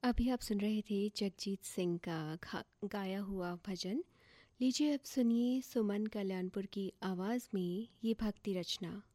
अभी आप सुन रहे थे जगजीत सिंह का गाया हुआ भजन। लीजिए अब सुनिए सुमन कल्याणपुर की आवाज़ में ये भक्ति रचना।